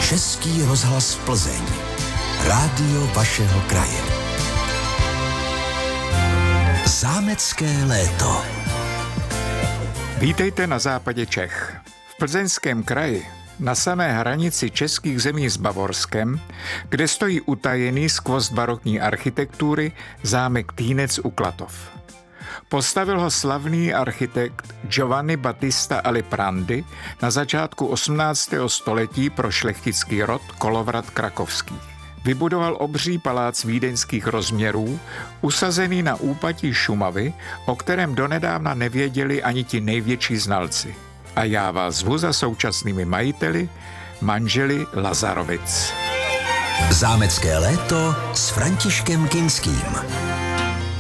Český rozhlas Plzeň. Rádio vašeho kraje. Zámecké léto. Vítejte na západě Čech. V Plzeňském kraji, na samé hranici českých zemí s Bavorskem, kde stojí utajený skvost barokní architektury zámek Týnec u Klatov. Postavil ho slavný architekt Giovanni Battista Aliprandi na začátku 18. století pro šlechtický rod Kolovrat krakovský. Vybudoval obří palác vídeňských rozměrů, usazený na úpatí Šumavy, o kterém donedávna nevěděli ani ti největší znalci. A já vás zvu za současnými majiteli, manželi Lazarovic. Zámecké léto s Františkem Kinským.